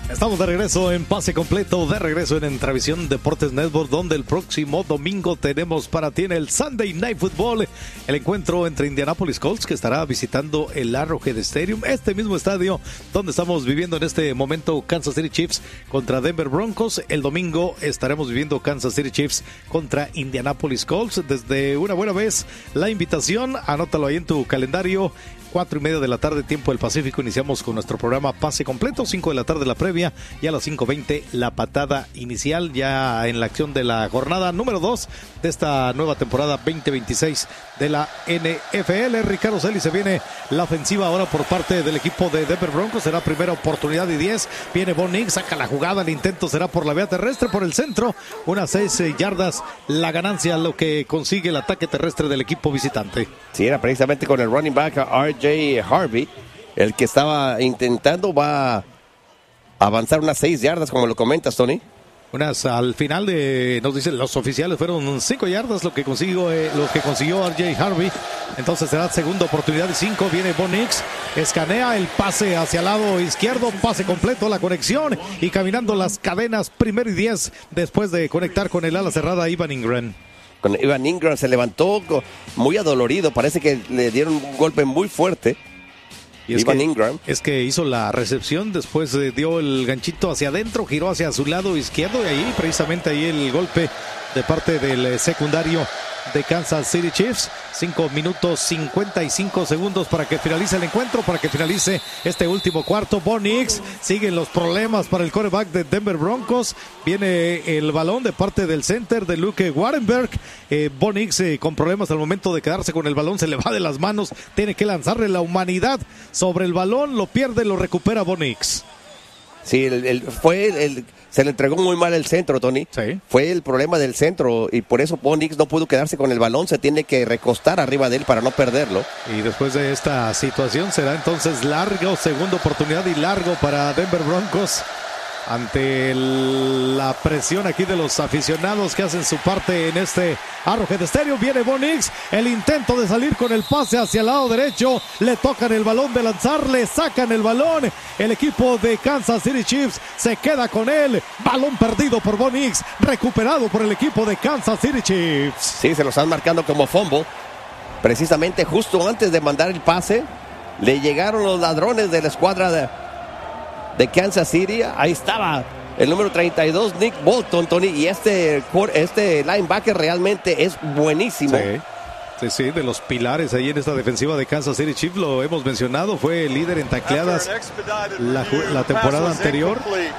Estamos de regreso en Pase Completo, de regreso en Entravisión Deportes Network, donde el próximo domingo tenemos para ti en el Sunday Night Football el encuentro entre Indianapolis Colts, que estará visitando el Arrowhead Stadium, este mismo estadio donde estamos viviendo en este momento Kansas City Chiefs contra Denver Broncos. El domingo estaremos viviendo Kansas City Chiefs contra Indianapolis Colts. Desde una buena vez la invitación, anótalo ahí en tu calendario. 4:30 de la tarde, tiempo del Pacífico, iniciamos con nuestro programa Pase Completo. 5 de la tarde la previa y a las 5:20 la patada inicial, ya en la acción de la jornada número 2 de esta nueva temporada 2026 de la NFL. Ricardo Celis, se viene la ofensiva ahora por parte del equipo de Denver Broncos. Será primera oportunidad y 10. Viene Bo Nix, saca la jugada, el intento será por la vía terrestre, por el centro, unas 6 yardas la ganancia, lo que consigue el ataque terrestre del equipo visitante. Sí, era precisamente con el running back R.J. Harvey, el que estaba intentando. Va a avanzar unas 6 yardas, como lo comentas, Tony. Al final nos dicen los oficiales, fueron 5 yardas lo que consiguió R.J. Harvey. Entonces será segunda oportunidad y 5. Viene Bo Nix, escanea el pase hacia el lado izquierdo, pase completo, la conexión y caminando las cadenas, primero y 10 después de conectar con el ala cerrada Evan Engram. Con Evan Engram se levantó muy adolorido, parece que le dieron un golpe muy fuerte. Y es que hizo la recepción, después dio el ganchito hacia adentro, giró hacia su lado izquierdo y ahí precisamente el golpe de parte del secundario de Kansas City Chiefs. 5 minutos 55 segundos para que finalice el encuentro, para que finalice este último cuarto. Bo Nix, siguen los problemas para el quarterback de Denver Broncos. Viene el balón de parte del center de Luke Warrenberg. Bo Nix con problemas al momento de quedarse con el balón, se le va de las manos, tiene que lanzarle la humanidad sobre el balón, lo pierde, lo recupera Bo Nix. Sí, se le entregó muy mal el centro, Tony. Sí. Fue el problema del centro y por eso Bo Nix no pudo quedarse con el balón. Se tiene que recostar arriba de él para no perderlo. Y después de esta situación será entonces segunda oportunidad y largo para Denver Broncos. Ante la presión aquí de los aficionados que hacen su parte en este Arrowhead Stadium, viene Bo Nix, el intento de salir con el pase hacia el lado derecho, le tocan el balón de lanzar, le sacan el balón, el equipo de Kansas City Chiefs se queda con él, balón perdido por Bo Nix, recuperado por el equipo de Kansas City Chiefs. Sí, se lo están marcando como fumble, precisamente justo antes de mandar el pase, le llegaron los ladrones de la escuadra de Kansas City. Ahí estaba el número 32, Nick Bolton, Tony, y este linebacker realmente es buenísimo. Sí, de los pilares ahí en esta defensiva de Kansas City Chiefs, lo hemos mencionado, fue el líder en tacleadas la temporada anterior.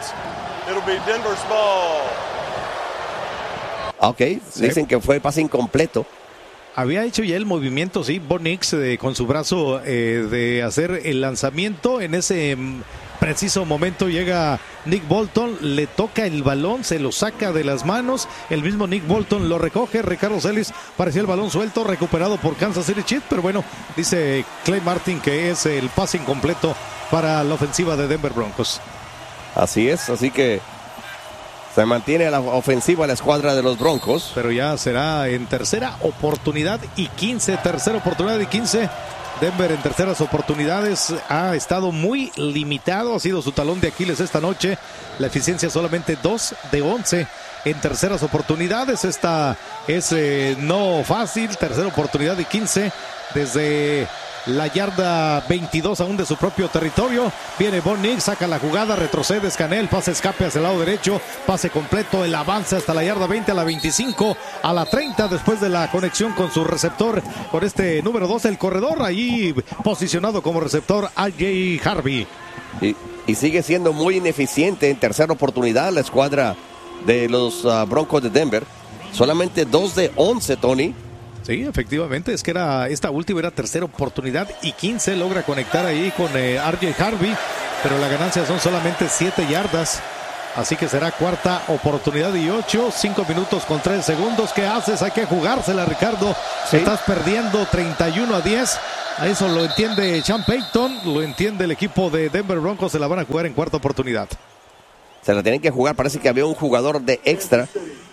Ok, dicen que fue pase incompleto. Había hecho ya el movimiento, sí, Bo Nix con su brazo de hacer el lanzamiento. En ese preciso momento llega Nick Bolton, le toca el balón, se lo saca de las manos. El mismo Nick Bolton lo recoge. Ricardo Celis, parecía el balón suelto, recuperado por Kansas City Chiefs. Pero bueno, dice Clay Martin que es el pase incompleto para la ofensiva de Denver Broncos. Así es, así que se mantiene a la ofensiva la escuadra de los Broncos. Pero ya será en tercera oportunidad y 15. Tercera oportunidad y 15. Denver en terceras oportunidades ha estado muy limitado. Ha sido su talón de Aquiles esta noche. La eficiencia solamente 2 de 11 en terceras oportunidades. Esta es no fácil. Tercera oportunidad y 15 desde la yarda 22 aún de su propio territorio. Viene Bo Nix, saca la jugada, retrocede, escanea el pase, escape hacia el lado derecho, pase completo, el avance hasta la yarda 20, a la 25, a la 30, después de la conexión con su receptor, con este número 2, el corredor, ahí posicionado como receptor R.J. Harvey. Y sigue siendo muy ineficiente en tercera oportunidad la escuadra de los Broncos de Denver. Solamente 2 de 11, Tony. Sí, efectivamente, es que esta última era tercera oportunidad y 15, logra conectar ahí con R.J. Harvey, pero la ganancia son solamente 7 yardas, así que será cuarta oportunidad y 8, 5 minutos con 3 segundos. ¿Qué haces? Hay que jugársela, Ricardo. ¿Sí? Estás perdiendo 31-10. A eso lo entiende Sean Payton, lo entiende el equipo de Denver Broncos, se la van a jugar en cuarta oportunidad. Se la tienen que jugar, parece que había un jugador de extra.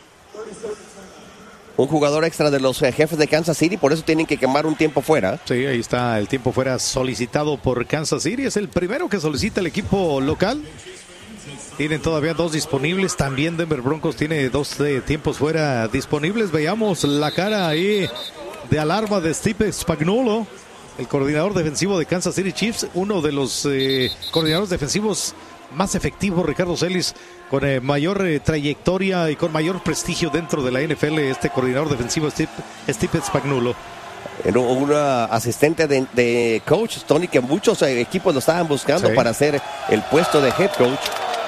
Un jugador extra de los jefes de Kansas City, por eso tienen que quemar un tiempo fuera. Sí, ahí está el tiempo fuera solicitado por Kansas City. Es el primero que solicita el equipo local. Tienen todavía 2 disponibles. También Denver Broncos tiene 2 tiempos fuera disponibles. Veamos la cara ahí de alarma de Steve Spagnuolo, el coordinador defensivo de Kansas City Chiefs, uno de los coordinadores defensivos más efectivos, Ricardo Celis, con mayor trayectoria y con mayor prestigio dentro de la NFL, este coordinador defensivo Steve Spagnuolo. Era un asistente de coach, Tony, que muchos equipos lo estaban buscando para hacer el puesto de head coach.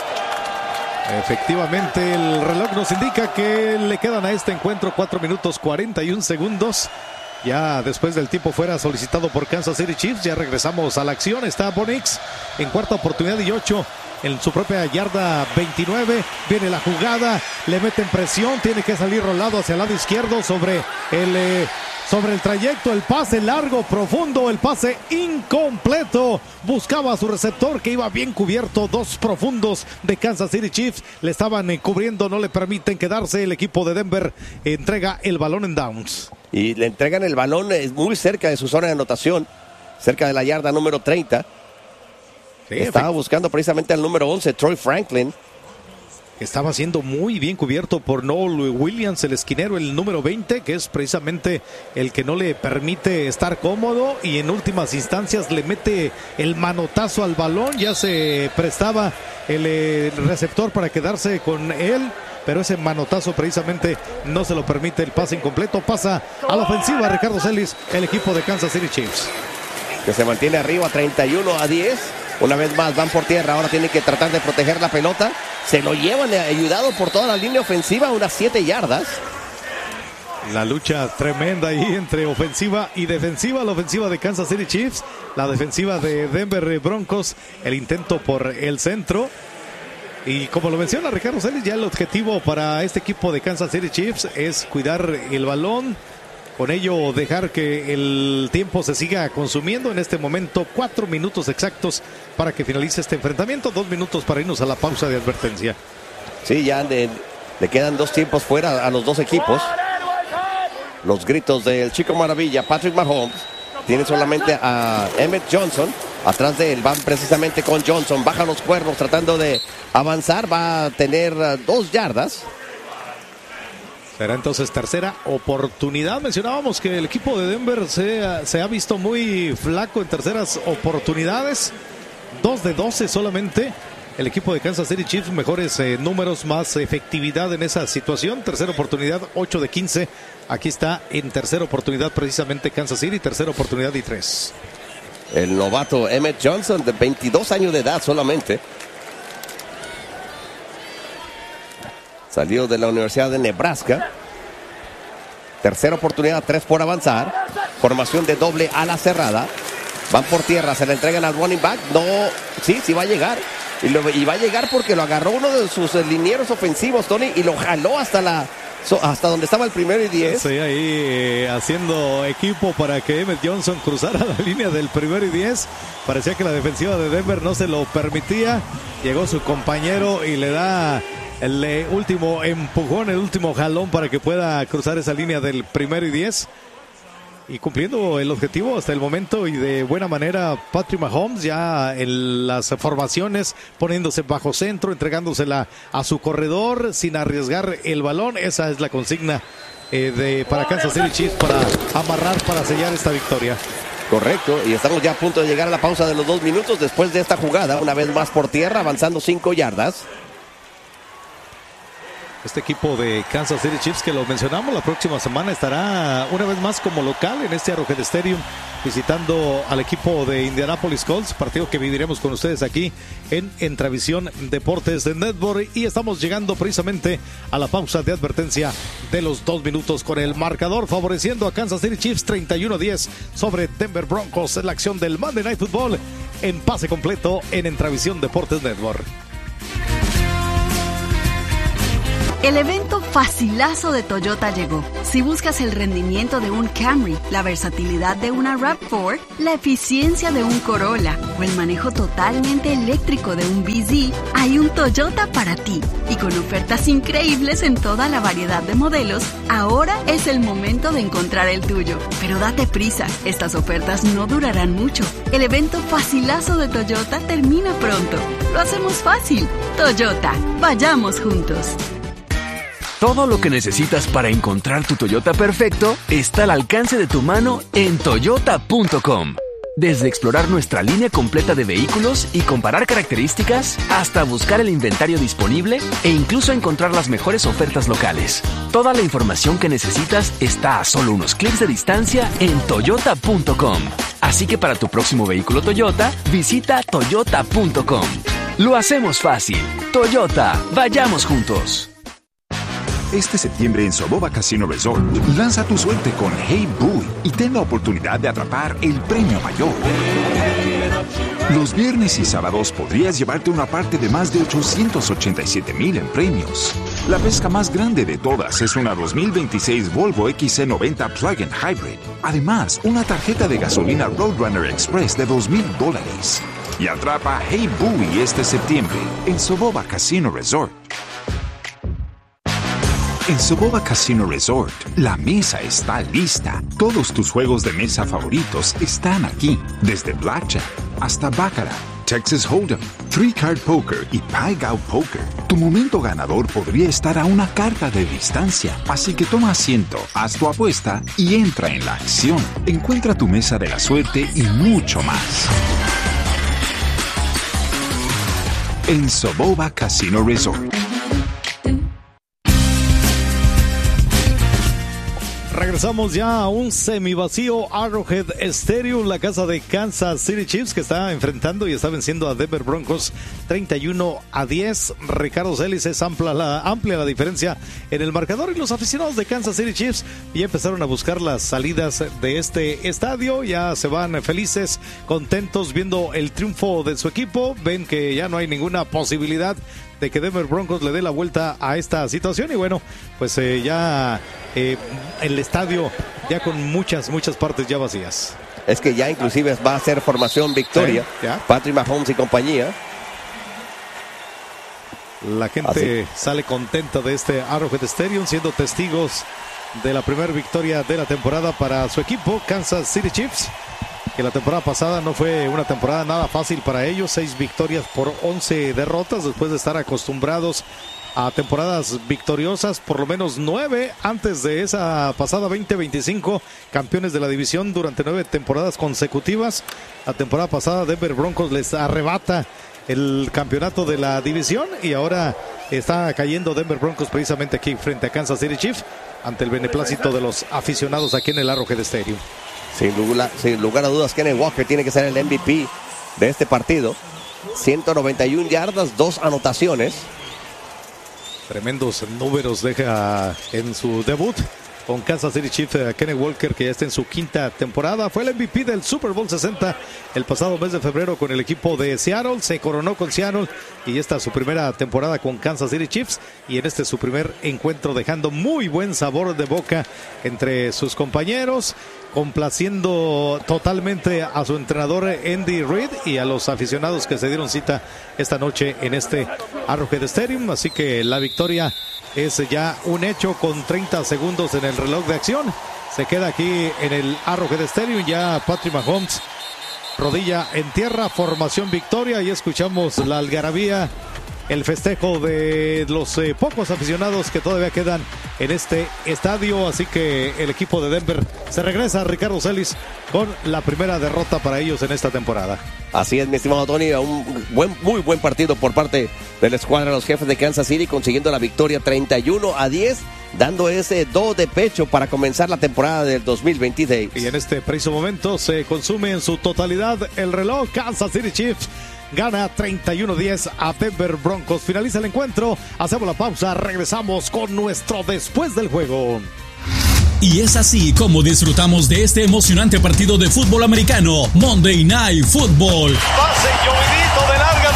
Efectivamente, el reloj nos indica que le quedan a este encuentro 4 minutos 41 segundos. Ya después del tiempo fuera solicitado por Kansas City Chiefs, ya regresamos a la acción. Está Bo Nix en cuarta oportunidad y 8 en su propia yarda 29. Viene la jugada, le meten presión, tiene que salir rolado hacia el lado izquierdo sobre el trayecto, el pase largo, profundo, el pase incompleto. Buscaba a su receptor que iba bien cubierto. 2 profundos de Kansas City Chiefs le estaban cubriendo, no le permiten quedarse. El equipo de Denver entrega el balón en downs. Y le entregan el balón muy cerca de su zona de anotación, cerca de la yarda número 30. Sí, estaba buscando precisamente al número 11, Troy Franklin. Estaba siendo muy bien cubierto por Noel Williams, el esquinero, el número 20, que es precisamente el que no le permite estar cómodo, y en últimas instancias le mete el manotazo al balón. Ya se prestaba el receptor para quedarse con él, pero ese manotazo precisamente no se lo permite. El pase incompleto pasa a la ofensiva, Ricardo Celis, el equipo de Kansas City Chiefs, que se mantiene arriba 31-10. Una vez más van por tierra, ahora tienen que tratar de proteger la pelota. Se lo llevan ayudado por toda la línea ofensiva, unas 7 yardas. La lucha tremenda ahí entre ofensiva y defensiva. La ofensiva de Kansas City Chiefs, la defensiva de Denver Broncos. El intento por el centro. Y como lo menciona Ricardo Celis, ya el objetivo para este equipo de Kansas City Chiefs es cuidar el balón. Con ello dejar que el tiempo se siga consumiendo. En este momento 4 minutos exactos para que finalice este enfrentamiento. 2 minutos para irnos a la pausa de advertencia. Sí, ya le quedan 2 tiempos fuera a los 2 equipos. Los gritos del Chico Maravilla, Patrick Mahomes. Tiene solamente a Emmett Johnson. Atrás de él van precisamente con Johnson. Baja los cuernos tratando de avanzar. Va a tener 2 yardas. Será entonces tercera oportunidad. Mencionábamos que el equipo de Denver se ha visto muy flaco en terceras oportunidades. 2 de 12 solamente. El equipo de Kansas City Chiefs, mejores números, más efectividad en esa situación. Tercera oportunidad, 8 de 15. Aquí está en tercera oportunidad precisamente Kansas City. Tercera oportunidad y 3. El novato Emmett Johnson, de 22 años de edad solamente. Salió de la Universidad de Nebraska. Tercera oportunidad, 3 por avanzar. Formación de doble ala cerrada. Van por tierra, se le entregan al running back. No, sí va a llegar. Y va a llegar porque lo agarró uno de sus linieros ofensivos, Tony, y lo jaló hasta donde estaba el 1º y 10. Sí, ahí haciendo equipo para que Emmett Johnson cruzara la línea del 1º y 10. Parecía que la defensiva de Denver no se lo permitía. Llegó su compañero y le da el último empujón, el último jalón para que pueda cruzar esa línea del 1º y 10. Y cumpliendo el objetivo hasta el momento y de buena manera Patrick Mahomes, ya en las formaciones, poniéndose bajo centro, entregándosela a su corredor sin arriesgar el balón. Esa es la consigna para Kansas City Chiefs, para amarrar, para sellar esta victoria. Correcto, y estamos ya a punto de llegar a la pausa de los 2 minutos después de esta jugada. Una vez más por tierra, avanzando 5 yardas. Este equipo de Kansas City Chiefs, que lo mencionamos, la próxima semana estará una vez más como local en este Arrowhead Stadium, visitando al equipo de Indianapolis Colts, partido que viviremos con ustedes aquí en Entravisión Deportes de Network. Y estamos llegando precisamente a la pausa de advertencia de los 2 minutos, con el marcador favoreciendo a Kansas City Chiefs 31-10 sobre Denver Broncos en la acción del Monday Night Football en pase completo en Entravisión Deportes Network. El evento facilazo de Toyota llegó. Si buscas el rendimiento de un Camry, la versatilidad de una RAV4, la eficiencia de un Corolla o el manejo totalmente eléctrico de un BZ, hay un Toyota para ti. Y con ofertas increíbles en toda la variedad de modelos, ahora es el momento de encontrar el tuyo. Pero date prisa, estas ofertas no durarán mucho. El evento facilazo de Toyota termina pronto. Lo hacemos fácil. Toyota, vayamos juntos. Todo lo que necesitas para encontrar tu Toyota perfecto está al alcance de tu mano en Toyota.com. Desde explorar nuestra línea completa de vehículos y comparar características, hasta buscar el inventario disponible e incluso encontrar las mejores ofertas locales. Toda la información que necesitas está a solo unos clics de distancia en Toyota.com. Así que para tu próximo vehículo Toyota, visita Toyota.com. Lo hacemos fácil. Toyota, vayamos juntos. Este septiembre en Soboba Casino Resort, lanza tu suerte con Hey Boy y ten la oportunidad de atrapar el premio mayor. Los viernes y sábados podrías llevarte una parte de más de 887,000 en premios. La pesca más grande de todas es una 2026 Volvo XC90 Plug-in Hybrid. Además, una tarjeta de gasolina Roadrunner Express de $2,000. Y atrapa Hey Boy este septiembre en Soboba Casino Resort. En Soboba Casino Resort, la mesa está lista. Todos tus juegos de mesa favoritos están aquí. Desde Blackjack hasta Baccarat, Texas Hold'em, Three Card Poker y Pai Gow Poker. Tu momento ganador podría estar a una carta de distancia. Así que toma asiento, haz tu apuesta y entra en la acción. Encuentra tu mesa de la suerte y mucho más. En Soboba Casino Resort. Regresamos ya a un semivacío Arrowhead Stadium, la casa de Kansas City Chiefs, que está enfrentando y está venciendo a Denver Broncos 31-10. Ricardo Celis, es amplia la diferencia en el marcador, y los aficionados de Kansas City Chiefs ya empezaron a buscar las salidas de este estadio. Ya se van felices, contentos viendo el triunfo de su equipo. Ven que ya no hay ninguna posibilidad de que Denver Broncos le dé la vuelta a esta situación, y bueno, pues ya el estadio ya con muchas partes ya vacías. Es que ya inclusive va a ser formación victoria, sí, Patrick Mahomes y compañía. La gente sale contenta de este Arrowhead Stadium, siendo testigos de la primera victoria de la temporada para su equipo, Kansas City Chiefs, que la temporada pasada no fue una temporada nada fácil para ellos. 6 victorias por 11 derrotas, después de estar acostumbrados a temporadas victoriosas, por lo menos 9 antes de esa pasada 2025, campeones de la división durante 9 temporadas consecutivas. La temporada pasada Denver Broncos les arrebata el campeonato de la división, y ahora está cayendo Denver Broncos precisamente aquí frente a Kansas City Chiefs, ante el beneplácito de los aficionados aquí en el Arrowhead Stadium. Sin lugar a dudas, Kenneth Walker tiene que ser el MVP de este partido. 191 yardas, 2 anotaciones. Tremendos números deja en su debut con Kansas City Chiefs Kenneth Walker, que ya está en su 5ª temporada. Fue el MVP del Super Bowl 60 el pasado mes de febrero con el equipo de Seattle. Se coronó con Seattle y esta es su primera temporada con Kansas City Chiefs, y en este es su primer encuentro, dejando muy buen sabor de boca entre sus compañeros, complaciendo totalmente a su entrenador Andy Reid y a los aficionados que se dieron cita esta noche en este Arrowhead Stadium. Así que la victoria es ya un hecho con 30 segundos en el reloj de acción. Se queda aquí en el Arrowhead Stadium ya Patrick Mahomes, rodilla en tierra, formación victoria, y escuchamos la algarabía, el festejo de los pocos aficionados que todavía quedan en este estadio. Así que el equipo de Denver se regresa, Ricardo Celis, con la primera derrota para ellos en esta temporada. Así es, mi estimado Tony, muy buen partido por parte de la escuadra de los Jefes de Kansas City, consiguiendo la victoria 31-10, dando ese do de pecho para comenzar la temporada del 2026. Y en este preciso momento se consume en su totalidad el reloj. Kansas City Chiefs gana 31-10 a Denver Broncos. Finaliza el encuentro, hacemos la pausa, regresamos con nuestro después del juego. Y es así como disfrutamos de este emocionante partido de fútbol americano, Monday Night Football. Pase llovidito de larga distancia. Partido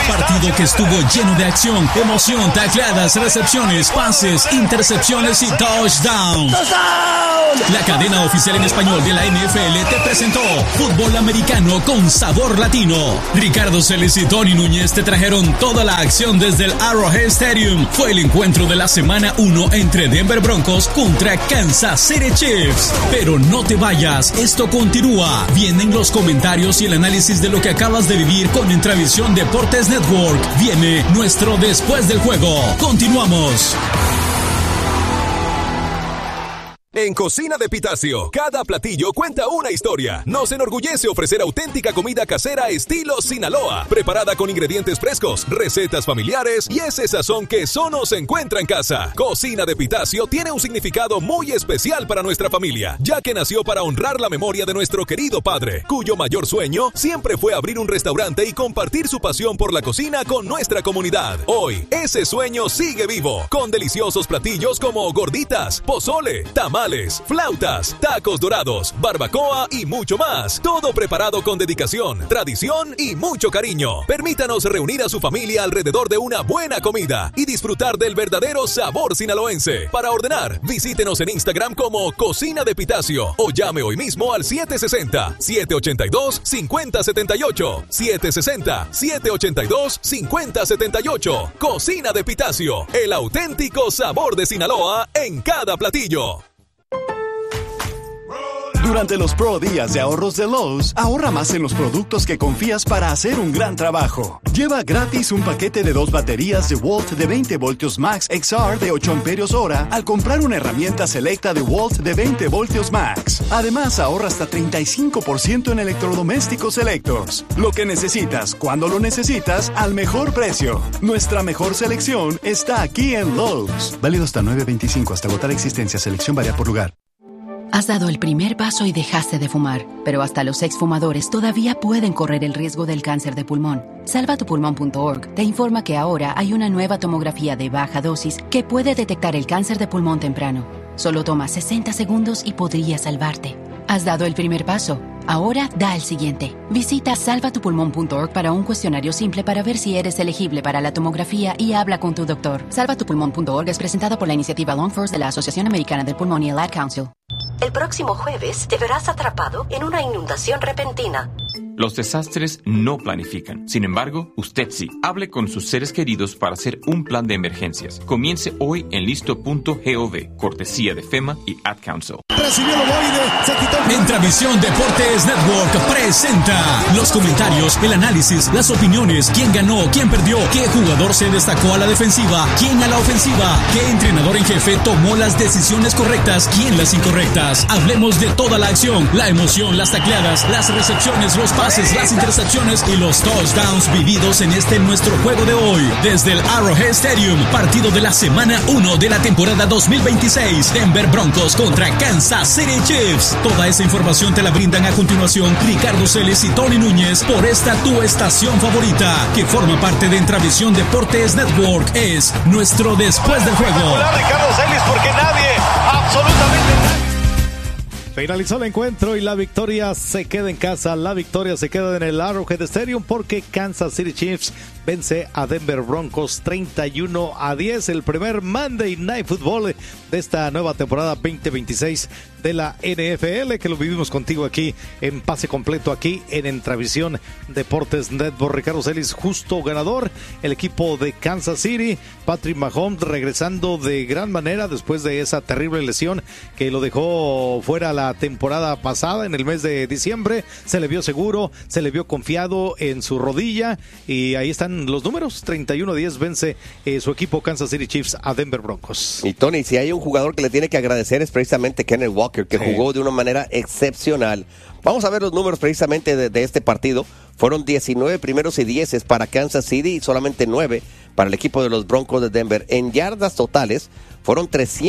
juego que estuvo lleno de acción, emoción, tacleadas, recepciones, pases, intercepciones y touchdown. La cadena oficial en español de la NFL te presentó fútbol americano con sabor latino. Ricardo Celis y Tony Núñez te trajeron toda la acción desde el Arrowhead Stadium. Fue el encuentro de la semana 1 entre Denver Broncos contra Kansas City Chiefs. Pero no te vayas, esto continúa. Vienen los comentarios y el análisis de lo que acabas de vivir con Entravisión Deportes Network. Viene nuestro Después del Juego. Continuamos. En Cocina de Pitacio, cada platillo cuenta una historia. Nos enorgullece ofrecer auténtica comida casera estilo Sinaloa, preparada con ingredientes frescos, recetas familiares y ese sazón que solo se encuentra en casa. Cocina de Pitacio tiene un significado muy especial para nuestra familia, ya que nació para honrar la memoria de nuestro querido padre, cuyo mayor sueño siempre fue abrir un restaurante y compartir su pasión por la cocina con nuestra comunidad. Hoy, ese sueño sigue vivo, con deliciosos platillos como gorditas, pozole, tamales, flautas, tacos dorados, barbacoa y mucho más. Todo preparado con dedicación, tradición y mucho cariño. Permítanos reunir a su familia alrededor de una buena comida y disfrutar del verdadero sabor sinaloense. Para ordenar, visítenos en Instagram como Cocina de Pitacio o llame hoy mismo al 760-782-5078. 760-782-5078. Cocina de Pitacio, el auténtico sabor de Sinaloa en cada platillo. Durante los Pro Días de Ahorros de Lowe's, ahorra más en los productos que confías para hacer un gran trabajo. Lleva gratis un paquete de 2 baterías DeWalt de 20 voltios Max XR de 8 amperios hora al comprar una herramienta selecta DeWalt de 20 voltios Max. Además, ahorra hasta 35% en electrodomésticos selectos. Lo que necesitas, cuando lo necesitas, al mejor precio. Nuestra mejor selección está aquí en Lowe's. Válido hasta 9/25 hasta agotar existencia. Selección varía por lugar. Has dado el primer paso y dejaste de fumar, pero hasta los exfumadores todavía pueden correr el riesgo del cáncer de pulmón. Salvatupulmón.org te informa que ahora hay una nueva tomografía de baja dosis que puede detectar el cáncer de pulmón temprano. Solo toma 60 segundos y podría salvarte. Has dado el primer paso. Ahora da el siguiente. Visita salvatupulmón.org para un cuestionario simple para ver si eres elegible para la tomografía y habla con tu doctor. Salvatupulmón.org es presentada por la iniciativa Long First de la Asociación Americana del Pulmón y el Ad Council. El próximo jueves te verás atrapado en una inundación repentina. Los desastres no planifican. Sin embargo, usted sí. Hable con sus seres queridos para hacer un plan de emergencias. Comience hoy en listo.gov, cortesía de FEMA y Ad Council. Recibió el ovoide, se quitó. Entravisión Deportes Network presenta los comentarios, el análisis, las opiniones, quién ganó, quién perdió, qué jugador se destacó a la defensiva, quién a la ofensiva, qué entrenador en jefe tomó las decisiones correctas, quién las incorrectas. Hablemos de toda la acción, la emoción, las tacleadas, las recepciones, los pases, las intercepciones y los touchdowns vividos en nuestro juego de hoy. Desde el Arrowhead Stadium, partido de la semana 1 de la temporada 2026. Denver Broncos contra Kansas City Chiefs. Toda esa información te la brindan a continuación Ricardo Celis y Tony Núñez por esta tu estación favorita, que forma parte de Entravisión Deportes Network. Es nuestro Después del Juego. Ricardo Celis, porque nadie, absolutamente nadie. Finalizó el encuentro y la victoria se queda en casa. La victoria se queda en el Arrowhead Stadium porque Kansas City Chiefs vence a Denver Broncos 31-10. El primer Monday Night Football de esta nueva temporada 2026 de la NFL, que lo vivimos contigo aquí en Pase Completo, aquí en Entravisión Deportes Network. Ricardo Celis, justo ganador. El equipo de Kansas City, Patrick Mahomes regresando de gran manera después de esa terrible lesión que lo dejó fuera la temporada pasada en el mes de diciembre. Se le vio seguro, se le vio confiado en su rodilla y ahí están los números. 31-10 vence su equipo Kansas City Chiefs a Denver Broncos. Y Tony, si hay un jugador que le tiene que agradecer es precisamente Kenneth Walker, que jugó de una manera excepcional. Vamos a ver los números precisamente de este partido. Fueron 19 primeros y 10 para Kansas City y solamente 9 para el equipo de los Broncos de Denver. En yardas totales fueron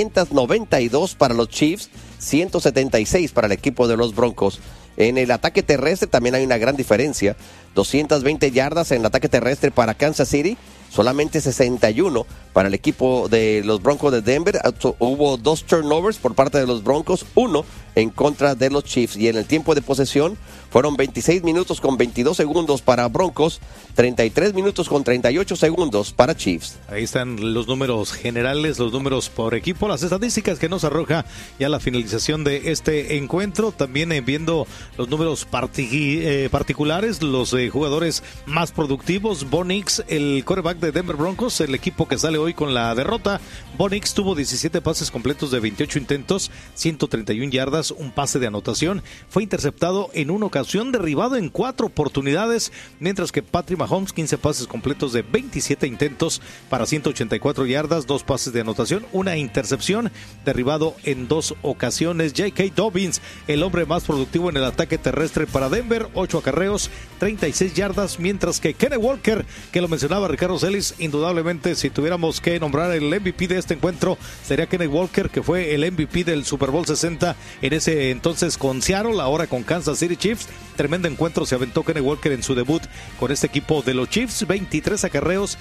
392 para los Chiefs, 176 para el equipo de los Broncos. En el ataque terrestre también hay una gran diferencia. 220 yardas en el ataque terrestre para Kansas City, solamente 61 para el equipo de los Broncos de Denver. Hubo 2 turnovers por parte de los Broncos, 1 en contra de los Chiefs. Y en el tiempo de posesión fueron 26 minutos con 22 segundos para Broncos, 33 minutos con 38 segundos para Chiefs. Ahí están los números generales, los números por equipo, las estadísticas que nos arroja ya la finalización de este encuentro. También viendo los números particulares, los jugadores más productivos. Bo Nix, el quarterback de Denver Broncos, el equipo que sale hoy con la derrota. Bo Nix tuvo 17 pases completos de 28 intentos, 131 yardas, un pase de anotación. Fue interceptado en una ocasión, derribado en 4 oportunidades, mientras que Patrick Mahomes, 15 pases completos de 27 intentos para 184 yardas, 2 pases de anotación, una intercepción, derribado en 2 ocasiones. J.K. Dobbins, el hombre más productivo en el ataque terrestre para Denver, 8 acarreos, 36 yardas, mientras que Kenneth Walker, que lo mencionaba Ricardo Celis, indudablemente si tuviéramos que nombrar el MVP de este encuentro, sería Kenneth Walker, que fue el MVP del Super Bowl 60 en ese entonces con Seattle, ahora con Kansas City Chiefs. Tremendo encuentro se aventó Kenneth Walker en su debut con este equipo de los Chiefs, 23 acarreos,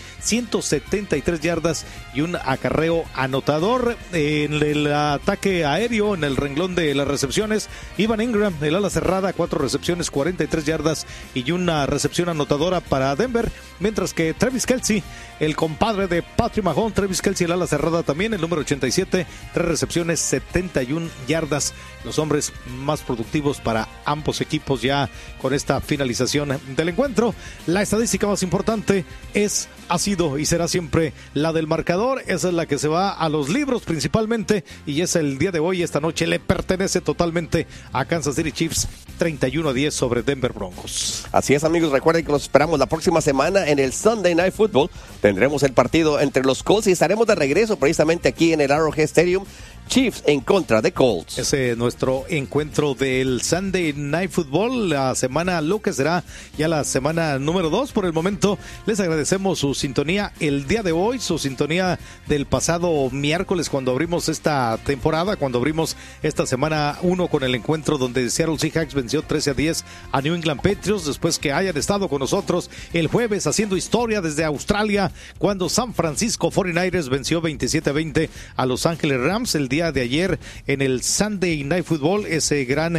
173 yardas y un acarreo anotador. En el ataque aéreo, en el renglón de las recepciones, Evan Ingram, el ala cerrada, 4 recepciones, 43 yardas y una recepción anotadora para Denver, mientras que Travis Kelce, el compadre de Patrick Mahomes, Travis Kelce, el ala cerrada también, el número 87, 3 recepciones, 71 yardas. Los hombres más productivos para ambos equipos ya con esta finalización del encuentro. La estadística más importante ha sido y será siempre la del marcador. Esa es la que se va a los libros principalmente, y es el día de hoy, esta noche le pertenece totalmente a Kansas City Chiefs, 31-10 sobre Denver Broncos. Así es, amigos, recuerden que los esperamos la próxima semana en el Sunday Night Football. Tendremos el partido entre los Colts y estaremos de regreso precisamente aquí en el Arrowhead Stadium. Chiefs en contra de Colts. Ese es nuestro encuentro del Sunday Night Football, la semana, lo que será ya la semana número 2. Por el momento les agradecemos su sintonía el día de hoy, su sintonía del pasado miércoles cuando abrimos esta temporada, cuando abrimos esta semana 1 con el encuentro donde Seattle Seahawks venció 13-10 a New England Patriots, después que hayan estado con nosotros el jueves haciendo historia desde Australia cuando San Francisco 49ers venció 27-20 a Los Ángeles Rams. El día de ayer en el Sunday Night Football, ese gran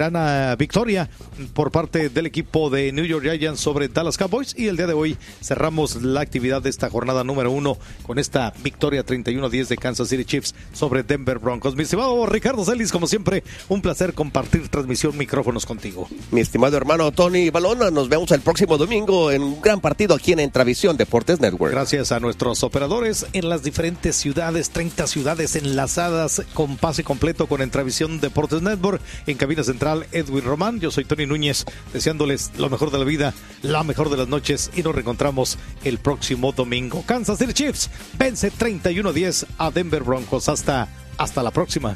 victoria por parte del equipo de New York Giants sobre Dallas Cowboys, y el día de hoy cerramos la actividad de esta jornada número 1 con esta victoria 31-10 de Kansas City Chiefs sobre Denver Broncos. Mi estimado Ricardo Celis, como siempre, un placer compartir transmisión, micrófonos contigo. Mi estimado hermano Tony Balona, nos vemos el próximo domingo en un gran partido aquí en Entravisión Deportes Network. Gracias a nuestros operadores en las diferentes ciudades, 30 ciudades enlazadas con pase completo con Entravisión Deportes Network. En cabina central, Edwin Román. Yo soy Tony Núñez, deseándoles lo mejor de la vida, la mejor de las noches, y nos reencontramos el próximo domingo. Kansas City Chiefs vence 31-10 a Denver Broncos. Hasta la próxima.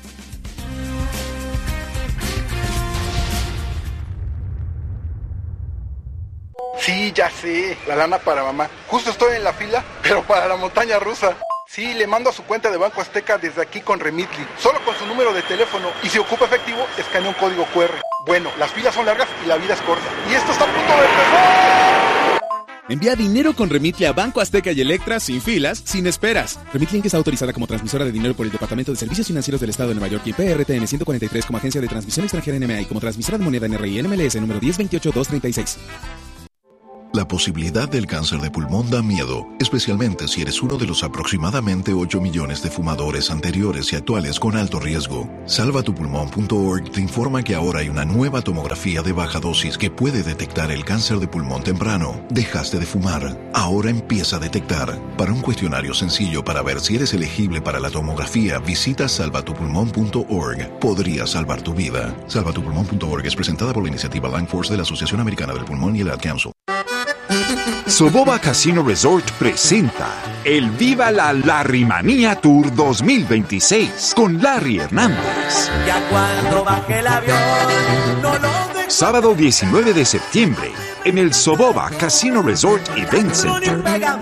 Sí, ya sé, la lana para mamá. Justo estoy en la fila, pero para la montaña rusa. Sí, le mando a su cuenta de Banco Azteca desde aquí con Remitly, solo con su número de teléfono, y si ocupa efectivo, escanea un código QR. Bueno, las filas son largas y la vida es corta. Y esto está a punto de empezar. Envía dinero con Remitly a Banco Azteca y Electra sin filas, sin esperas. Remitly Inc. está autorizada como transmisora de dinero por el Departamento de Servicios Financieros del Estado de Nueva York y PRTN 143 como agencia de transmisión extranjera NMA y como transmisora de moneda NRI NMLS número 1028236. La posibilidad del cáncer de pulmón da miedo, especialmente si eres uno de los aproximadamente 8 millones de fumadores anteriores y actuales con alto riesgo. Salvatupulmón.org te informa que ahora hay una nueva tomografía de baja dosis que puede detectar el cáncer de pulmón temprano. Dejaste de fumar, ahora empieza a detectar. Para un cuestionario sencillo para ver si eres elegible para la tomografía, visita salvatupulmón.org. Podría salvar tu vida. Salvatupulmón.org es presentada por la iniciativa Lung Force de la Asociación Americana del Pulmón y el Ad Council. Soboba Casino Resort presenta el Viva la Larrymanía Tour 2026 con Larry Hernández. Ya cuando baje el avión, Sábado 19 de septiembre en el Soboba Casino Resort Event Center.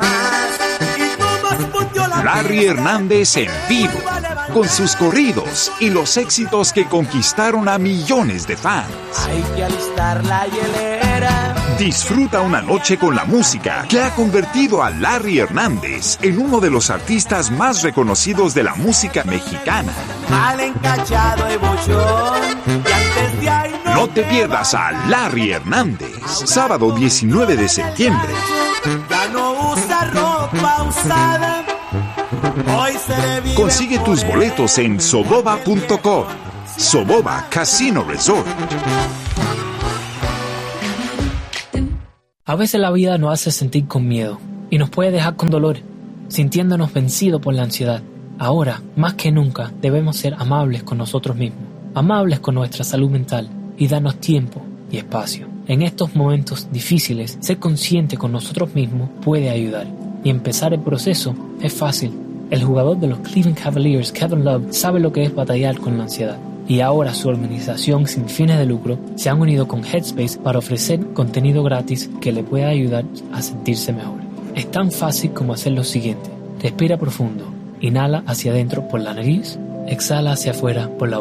Larry Hernández en vivo, con sus corridos y los éxitos que conquistaron a millones de fans. Hay que alistar la hielera. manera. Disfruta una noche con la música que ha convertido a Larry Hernández en uno de los artistas más reconocidos de la música mexicana. Mal encachado y bochón, y antes de ahí No te pierdas a Larry Hernández, sábado 19 de septiembre. ya no usa ropa usada. Hoy se le vive. Consigue tus boletos en soboba.com. Soboba Casino Resort. A veces la vida nos hace sentir con miedo y nos puede dejar con dolor, sintiéndonos vencidos por la ansiedad. Ahora, más que nunca, debemos ser amables con nosotros mismos, amables con nuestra salud mental y darnos tiempo y espacio. En estos momentos difíciles, ser consciente con nosotros mismos puede ayudar, y empezar el proceso es fácil. El jugador de los Cleveland Cavaliers, Kevin Love, sabe lo que es batallar con la ansiedad. Y ahora su organización sin fines de lucro se han unido con Headspace para ofrecer contenido gratis que le pueda ayudar a sentirse mejor. Es tan fácil como hacer lo siguiente. Respira profundo. Inhala hacia adentro por la nariz, exhala hacia afuera por la boca.